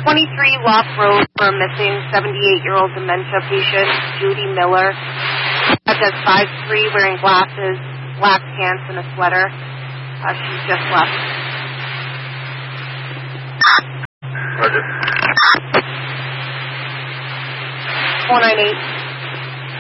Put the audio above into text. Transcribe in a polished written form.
23 Lock Road for a missing 78-year-old dementia patient, Judy Miller. That does 5'3", wearing glasses, black pants, and a sweater. She's just left. Roger. 498.